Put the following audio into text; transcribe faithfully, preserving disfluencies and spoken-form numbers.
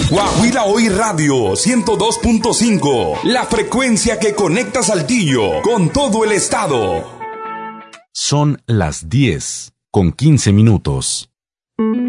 Guaguila Hoy Radio ciento dos punto cinco, la frecuencia que conecta Saltillo con todo el estado. Son las diez con quince minutos.